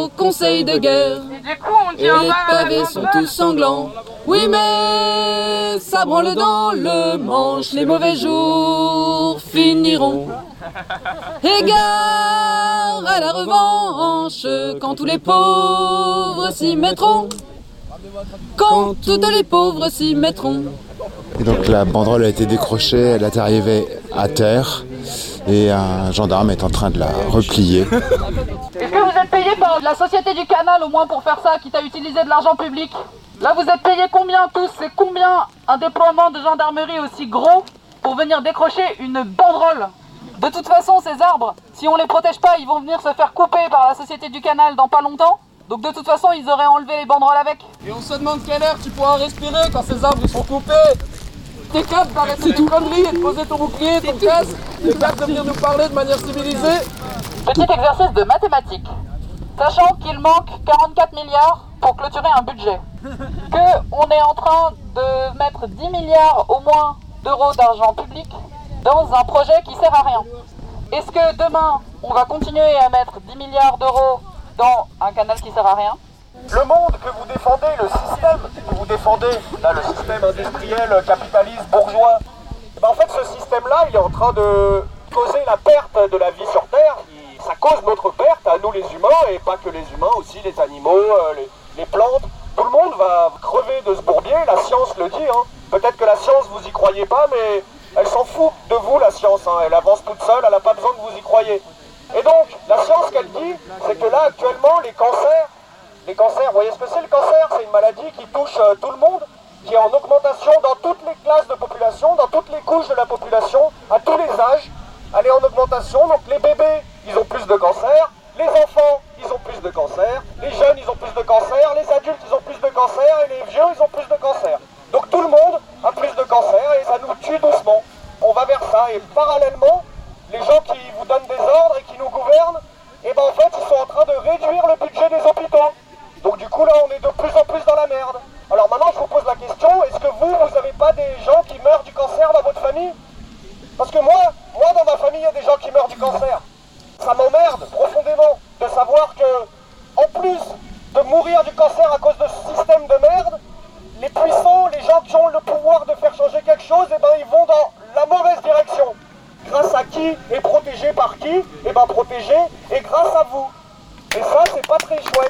au conseil de guerre. Et les pavés sont tous sanglants. Oui, mais ça branle dans le manche. Les mauvais jours finiront. Et gare à la revanche quand tous les pauvres s'y mettront. Quand toutes les pauvres s'y mettront. Et donc la banderole a été décrochée, elle est arrivée à terre et un gendarme est en train de la replier. Est-ce que vous êtes payé par la Société du Canal au moins pour faire ça, quitte à utiliser de l'argent public? Là vous êtes payés combien tous? C'est combien un déploiement de gendarmerie aussi gros pour venir décrocher une banderole? De toute façon ces arbres, si on les protège pas, ils vont venir se faire couper par la Société du Canal dans pas longtemps. Donc de toute façon ils auraient enlevé les banderoles avec. Et on se demande quelle heure tu pourras respirer quand ces arbres sont coupés. T'es capable d'arrêter tes conneries et de poser ton bouclier, ton casque. T'es capable de venir nous parler de manière civilisée. Petit exercice de mathématiques. Sachant qu'il manque 44 milliards pour clôturer un budget. Qu'on est en train de mettre 10 milliards au moins d'euros d'argent public dans un projet qui sert à rien. Est-ce que demain on va continuer à mettre 10 milliards d'euros dans un canal qui sert à rien? Le monde que vous défendez, le système que vous défendez, là le système industriel, capitaliste, bourgeois, en fait ce système-là il est en train de causer la perte de la vie sur Terre. Ça cause notre perte à nous les humains, et pas que les humains, aussi les animaux, les plantes. Tout le monde va crever de ce bourbier, la science le dit. Peut-être que la science vous y croyez pas, mais elle s'en fout de vous la science. Elle avance toute seule, elle n'a pas besoin que vous y croyez. Et donc, la science qu'elle dit, c'est que là actuellement les cancers, vous voyez ce que c'est le cancer? C'est une maladie qui touche tout le monde, qui est en augmentation dans toutes les classes de population, dans toutes les couches de la population, à tous les âges. Elle est en augmentation, donc les bébés, ils ont plus de cancer, les enfants, ils ont plus de cancer, les jeunes, ils ont plus de cancer, les adultes, ils ont plus de cancer, et les vieux, ils ont plus de cancer. Donc tout le monde a plus de cancer, et ça nous tue doucement. On va vers ça, et parallèlement, les gens qui vous donnent des ordres et qui nous gouvernent, et ben en fait, ils sont en train de réduire le budget des hôpitaux. Donc du coup là on est de plus en plus dans la merde. Alors maintenant je vous pose la question, est-ce que vous n'avez pas des gens qui meurent du cancer dans votre famille? Parce que moi dans ma famille il y a des gens qui meurent du cancer. Ça m'emmerde profondément de savoir que, en plus de mourir du cancer à cause de ce système de merde, les puissants, les gens qui ont le pouvoir de faire changer quelque chose, et ben ils vont dans la mauvaise direction. Grâce à qui? Et protégé par qui? Et ben protégé, et grâce à vous. Et ça c'est pas très chouette.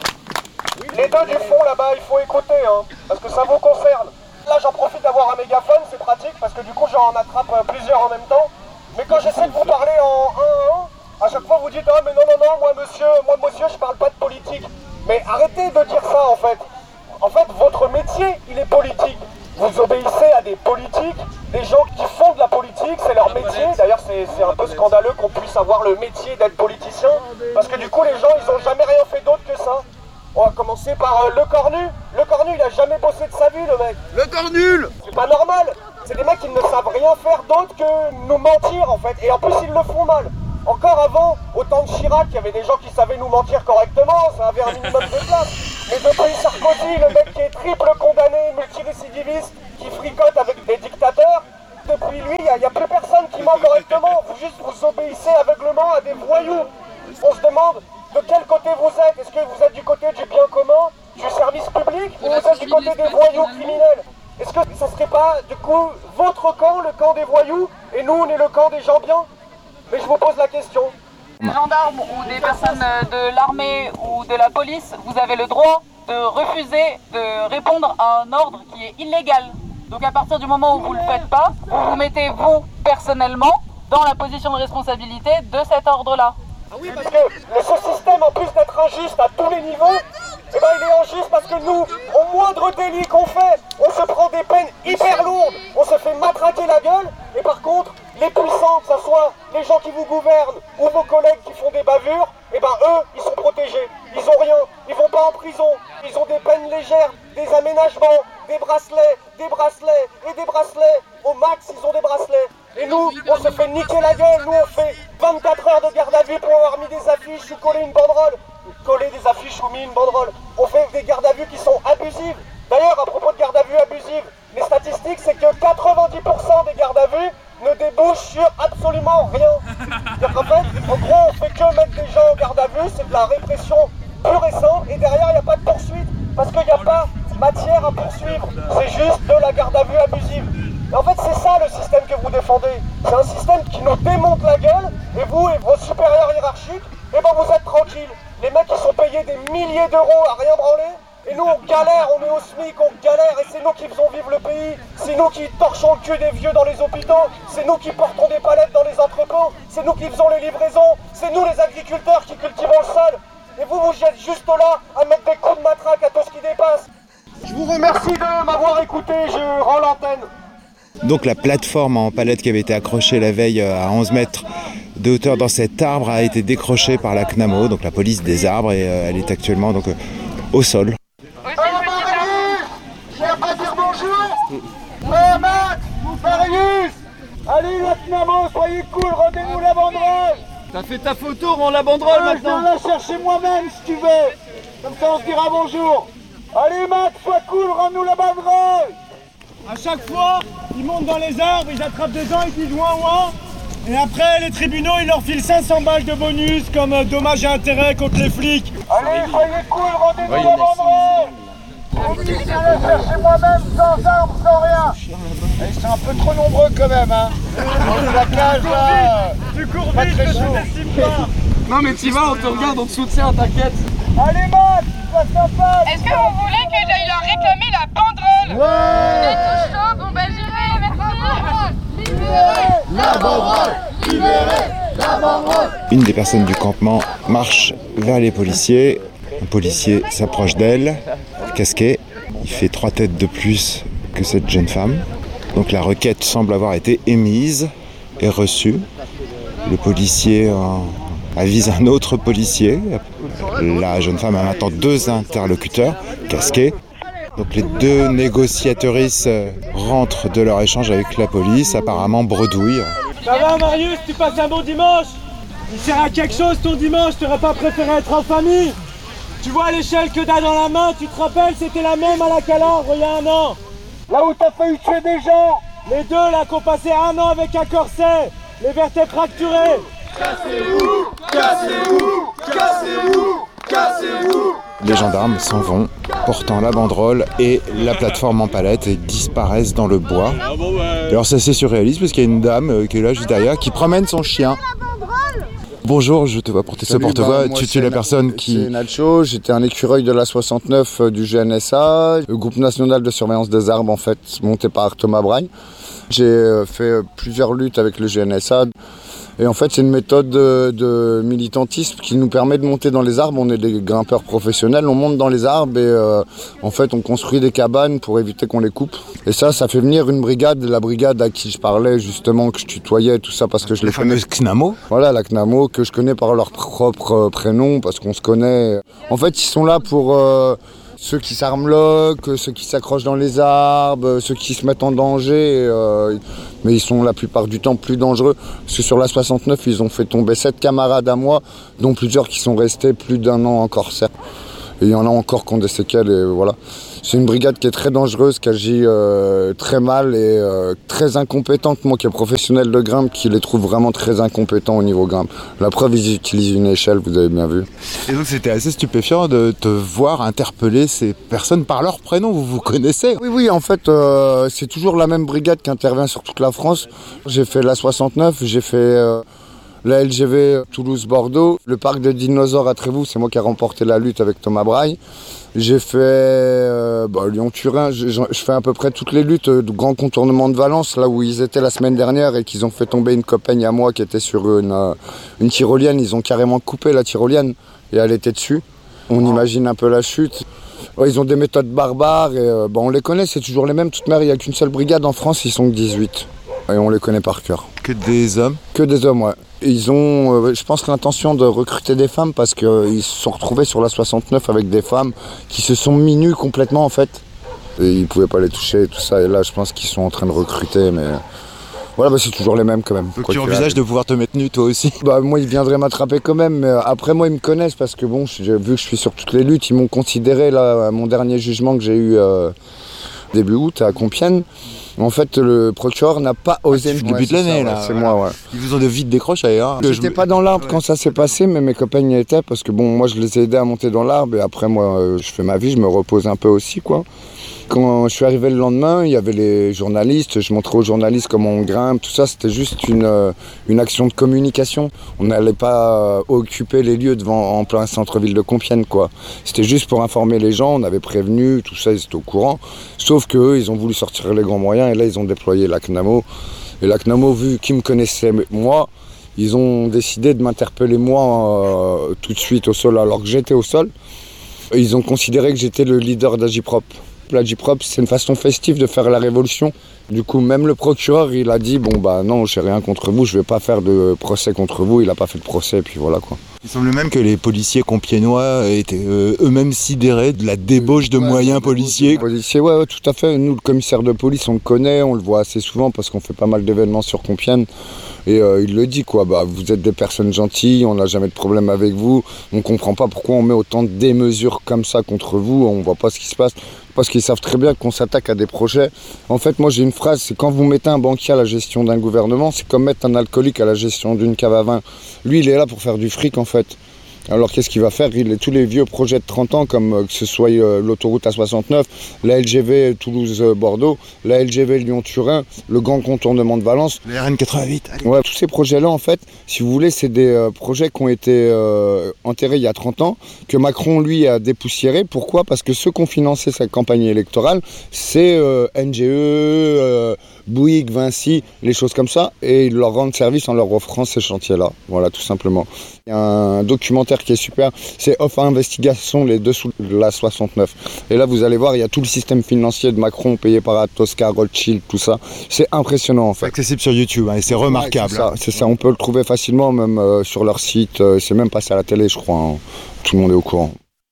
Les deux du fond là-bas, il faut écouter, parce que ça vous concerne. Là j'en profite d'avoir un mégaphone, c'est pratique, parce que du coup j'en attrape plusieurs en même temps. Mais quand j'essaie de vous parler en 1 à 1, à chaque fois vous dites « Ah mais non, moi monsieur, je parle pas de politique ». Mais arrêtez de dire ça en fait. En fait, votre métier, il est politique. Vous obéissez à des politiques, des gens qui font de la politique, c'est leur métier. D'ailleurs c'est un peu scandaleux qu'on puisse avoir le métier d'être politicien, parce que du coup les gens, ils ont jamais rien fait d'autre que ça. On va commencer par Le Cornu. Le Cornu, il a jamais bossé de sa vie, le mec. Le corps nul! C'est pas normal. C'est des mecs qui ne savent rien faire d'autre que nous mentir, en fait. Et en plus, ils le font mal. Encore avant, au temps de Chirac, il y avait des gens qui savaient nous mentir correctement. Ça avait un minimum de place. Mais depuis Sarkozy, le mec qui est triple condamné, multirécidiviste, qui fricote avec des dictateurs, depuis lui, il n'y a plus personne qui ment correctement. Vous obéissez aveuglement à des voyous. On se demande de quel côté vous êtes. Est-ce que vous êtes du côté du bien commun, du service public, ou vous êtes du côté des voyous criminels? Est-ce que ça serait pas, du coup, votre camp, le camp des voyous, et nous, on est le camp des gens bien? Mais je vous pose la question. Des gendarmes ou des personnes de l'armée ou de la police, vous avez le droit de refuser de répondre à un ordre qui est illégal. Donc à partir du moment où vous ne le faites pas, vous vous mettez vous, personnellement, dans la position de responsabilité de cet ordre-là. Ah oui, parce que ce système, en plus d'être injuste à tous les niveaux, eh ben, il est injuste parce que nous, au moindre délit qu'on fait, on se prend des peines hyper lourdes, on se fait matraquer la gueule, et par contre, les puissants, que ce soit les gens qui vous gouvernent ou vos collègues qui font des bavures, eh ben eux, ils sont protégés, ils ont rien, ils vont pas en prison, ils ont des peines légères, des aménagements, des bracelets et des bracelets, au max ils ont des bracelets. Et nous, on se fait niquer la gueule, nous on fait 24 heures de garde à vue pour avoir mis des affiches ou coller une banderole. Coller des affiches ou mis une banderole. On fait des gardes à vue qui sont abusives. D'ailleurs, à propos de garde à vue abusives, les statistiques, c'est que 90% des gardes à vue ne débouchent sur absolument rien. En fait, en gros, on fait que mettre des gens en garde à vue, c'est de la répression pur et sang, et derrière, il n'y a pas de poursuite, parce qu'il n'y a pas matière à poursuivre. C'est juste de la garde à vue abusive. Et en fait, c'est ça le système que vous défendez. C'est un système qui nous démonte la gueule, et vous et vos supérieurs hiérarchiques, et ben vous êtes tranquilles. Les mecs, ils sont payés des milliers d'euros à rien branler, et nous, on galère, on est au SMIC, on galère, et c'est nous qui faisons vivre le pays. C'est nous qui torchons le cul des vieux dans les hôpitaux, c'est nous qui portons des palettes dans les entrepôts, c'est nous qui faisons les livraisons, c'est nous les agriculteurs qui cultivons le sol. Et vous, vous êtes juste là à mettre des coups de matraque à tout ce qui dépasse. Je vous remercie de m'avoir écouté, je rends l'antenne. Donc la plateforme en palette qui avait été accrochée la veille à 11 mètres de hauteur dans cet arbre a été décrochée par la CNAMO, donc la police des arbres, et elle est actuellement donc au sol. Je viens pas dire bonjour. Max, Marius, allez la CNAMO, soyez cool, rendez-nous la banderole. T'as fait ta photo, rends la banderole maintenant. Je viens la chercher moi-même si tu veux. Comme ça on se dira bonjour. Allez Max, sois cool, rends-nous la banderole. À chaque fois, ils montent dans les arbres, ils attrapent des gens, ils disent ouin ouin. Et après, les tribunaux, ils leur filent 500 balles de bonus comme dommages et intérêts contre les flics. Allez, soyez cool, rendez-nous la banderole. Je viens la chercher moi-même, sans armes, sans rien. Ils sont un peu trop nombreux quand même, hein. La cage là, Tu cours pas vite, très ne chaud. t'estime pas. Non mais t'y vas, on te regarde, on te soutient, t'inquiète. Allez Max, sois sympa. Est-ce que vous voulez que j'aille leur réclamer la banderole? Ouais. Vous êtes tous chauds? Bon bah j'irai, merci. La banderole, libérez la banderole. Une des personnes du campement marche vers les policiers. Un policier s'approche d'elle, casqué. Il fait 3 têtes de plus que cette jeune femme. Donc la requête semble avoir été émise et reçue. Le policier avise un autre policier. La jeune femme a maintenant 2 interlocuteurs casqués. Donc les 2 négociatrices rentrent de leur échange avec la police, apparemment bredouille. Ça va Marius, tu passes un bon dimanche? Il sert à quelque chose ton dimanche, t'aurais pas préféré être en famille? Tu vois l'échelle que t'as dans la main, tu te rappelles, c'était la même à la Calandre il y a 1 an. Là où t'as failli tuer des gens. Les 2 là qui ont passé 1 an avec un corset, les vertèbres fracturées. Les gendarmes s'en vont, portant la banderole et la plateforme en palette, et disparaissent dans le bois. Alors c'est assez surréaliste parce qu'il y a une dame qui est là juste derrière, qui promène son chien. Bonjour, je te vois porter ce porte-voix. Tu es la personne qui... C'est Nacho, j'étais un écureuil de la 69 du GNSA, le groupe national de surveillance des arbres en fait, monté par Thomas Braille. J'ai fait plusieurs luttes avec le GNSA. Et en fait, c'est une méthode de militantisme qui nous permet de monter dans les arbres. On est des grimpeurs professionnels, on monte dans les arbres et en fait, on construit des cabanes pour éviter qu'on les coupe. Et ça fait venir une brigade, la brigade à qui je parlais justement, que je tutoyais, tout ça, parce que je les connais. fameuse CNAMO. Voilà, la CNAMO, que je connais par leur propre prénom, parce qu'on se connaît. En fait, ils sont là pour... ceux qui s'armloquent, ceux qui s'accrochent dans les arbres, ceux qui se mettent en danger, mais ils sont la plupart du temps plus dangereux. Parce que sur la 69, ils ont fait tomber 7 camarades à moi, dont plusieurs qui sont restés plus d'1 an en corsaire. Et il y en a encore qui ont des séquelles, et voilà. C'est une brigade qui est très dangereuse, qui agit très mal et très incompétente. Moi qui est professionnel de grimpe, qui les trouve vraiment très incompétents au niveau grimpe. La preuve, ils utilisent une échelle, vous avez bien vu. Et donc c'était assez stupéfiant de te voir interpeller ces personnes par leur prénom, vous vous connaissez? Oui, en fait, c'est toujours la même brigade qui intervient sur toute la France. J'ai fait la 69, j'ai fait la LGV Toulouse-Bordeaux, le parc des dinosaures à Trévoux, c'est moi qui ai remporté la lutte avec Thomas Braille. J'ai fait Lyon-Turin, je fais à peu près toutes les luttes de grand contournement de Valence, là où ils étaient la semaine dernière et qu'ils ont fait tomber une copaine à moi qui était sur une tyrolienne. Ils ont carrément coupé la tyrolienne et elle était dessus. On imagine un peu la chute. Ouais, ils ont des méthodes barbares et on les connaît, c'est toujours les mêmes. Toute mère, il n'y a qu'une seule brigade en France, ils sont que 18. Et on les connaît par cœur. Que des hommes? Que des hommes, ouais. Ils ont, je pense, l'intention de recruter des femmes parce qu'ils se sont retrouvés sur la 69 avec des femmes qui se sont mis nues complètement en fait. Et ils ne pouvaient pas les toucher et tout ça. Et là, je pense qu'ils sont en train de recruter, mais voilà, c'est toujours les mêmes quand même. Donc tu envisages de pouvoir te mettre nu toi aussi? Moi, ils viendraient m'attraper quand même. Mais après, moi, ils me connaissent parce que bon, vu que je suis sur toutes les luttes, ils m'ont considéré là, à mon dernier jugement que j'ai eu début août à Compiègne. En fait, le procureur n'a pas osé me début de l'année, là. C'est moi, ouais. Ils vous ont de vite décroché, hein. J'étais pas dans l'arbre quand ça s'est passé, mais mes copains y étaient parce que bon, moi je les ai aidés à monter dans l'arbre et après moi je fais ma vie, je me repose un peu aussi, quoi. Quand je suis arrivé le lendemain, il y avait les journalistes, je montrais aux journalistes comment on grimpe, tout ça, c'était juste une action de communication. On n'allait pas occuper les lieux en plein centre-ville de Compiègne, quoi. C'était juste pour informer les gens, on avait prévenu, tout ça, ils étaient au courant. Sauf qu'eux, ils ont voulu sortir les grands moyens et là, ils ont déployé la CNAMO. Et la CNAMO, vu qu'ils me connaissaient moi, ils ont décidé de m'interpeller moi tout de suite au sol, alors que j'étais au sol. Ils ont considéré que j'étais le leader d'Agiprop. L'Agiprop, c'est une façon festive de faire la révolution. Du coup, même le procureur, il a dit, bon bah non, j'ai rien contre vous, je vais pas faire de procès contre vous. Il a pas fait de procès, et puis voilà, quoi. Il semble même que les policiers compiègnois étaient eux-mêmes sidérés de la débauche de moyens policiers. Ouais, tout à fait. Nous, le commissaire de police, on le connaît, on le voit assez souvent parce qu'on fait pas mal d'événements sur Compiègne. Et il le dit, quoi. Bah, vous êtes des personnes gentilles, on n'a jamais de problème avec vous. On comprend pas pourquoi on met autant de démesures comme ça contre vous. On voit pas ce qui se passe. Parce qu'ils savent très bien qu'on s'attaque à des projets. En fait, moi, j'ai une phrase, c'est quand vous mettez un banquier à la gestion d'un gouvernement, c'est comme mettre un alcoolique à la gestion d'une cave à vin. Lui, il est là pour faire du fric, en fait. Alors qu'est-ce qu'il va faire? Tous les vieux projets de 30 ans, comme que ce soit l'autoroute A69, la LGV Toulouse-Bordeaux, la LGV Lyon-Turin, le grand contournement de Valence. Le RN88. Ouais, tous ces projets-là, en fait, si vous voulez, c'est des projets qui ont été enterrés il y a 30 ans, que Macron, lui, a dépoussiéré. Pourquoi? Parce que ceux qui ont financé sa campagne électorale, c'est NGE, Bouygues, Vinci, les choses comme ça, et ils leur rendent service en leur offrant ces chantiers-là. Voilà, tout simplement. Il y a un documentaire qui est super, c'est Off Investigation, les dessous de la 69. Et là, vous allez voir, il y a tout le système financier de Macron payé par Tosca, Rothschild, tout ça. C'est impressionnant, en fait. C'est accessible sur YouTube, hein, et c'est remarquable. Ouais, c'est ça, on peut le trouver facilement, même sur leur site. C'est même passé à la télé, je crois. Hein. Tout le monde est au courant.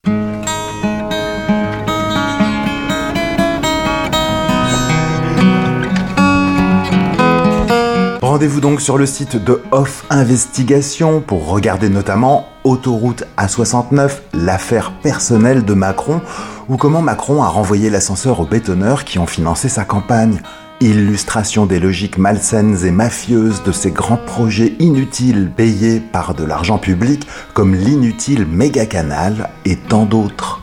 Rendez-vous donc sur le site de Off Investigation pour regarder notamment Autoroute A69, l'affaire personnelle de Macron, ou comment Macron a renvoyé l'ascenseur aux bétonneurs qui ont financé sa campagne. Illustration des logiques malsaines et mafieuses de ces grands projets inutiles payés par de l'argent public, comme l'inutile méga-canal et tant d'autres.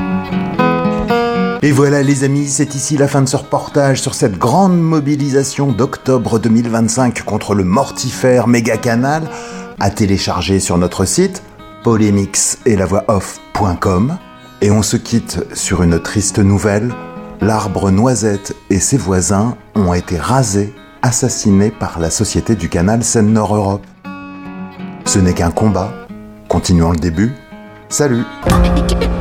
Et voilà les amis, c'est ici la fin de ce reportage sur cette grande mobilisation d'octobre 2025 contre le mortifère méga-canal, à télécharger sur notre site polémix-et-la-voix-off.com. Et on se quitte sur une triste nouvelle, l'arbre Noisette et ses voisins ont été rasés, assassinés par la Société du Canal Seine-Nord Europe. Ce n'est qu'un combat, continuons le début, salut.